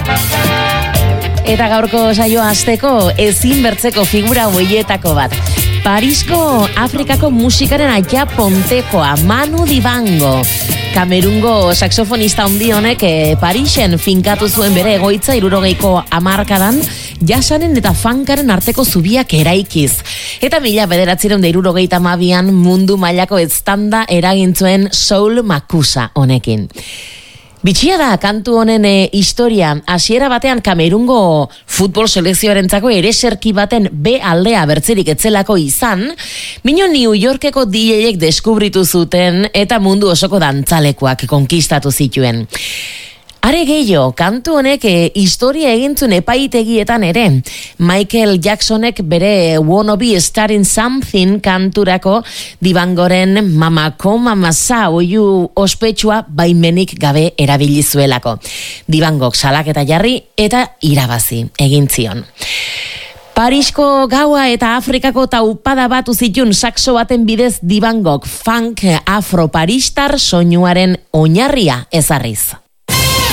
Eta gaurko saioa hasteko ezin bertzeko figura hoietako bat. Parisko Afrikako musikaren aita pontekoa, Manu Dibango. Kamerungo saxofonista handi honek Parisen finkatu zuen bere egoitza 60ko hamarkadan, jasanen eta funkaren arteko zubiak eraikiz. Eta 1972an mundu mailako eztanda eragintzuen Soul Makusa honekin. Bitxia da kantu honen historia, hasiera batean Kamerungo futbol selekzioarentzako ereserki baten B aldea bertzerik etzelako izan, mino New Yorkeko DJek deskubritu zuten eta mundu osoko dantzalekuak konkistatu zituen. Are gehiago, kantu honek historia egintzun epaitegietan ere. Michael Jacksonek bere Wanna Be Starting Something kanturako Dibangoren mamako mamasa oiu ospetsua baimenik gabe erabilizuelako. Dibangok salaketa jarri eta irabazi egin zion. Parisko gaua eta Afrikako taupada batu zitun saxo baten bidez Dibangok funk afro-paristar soinuaren oinarria ezarriz.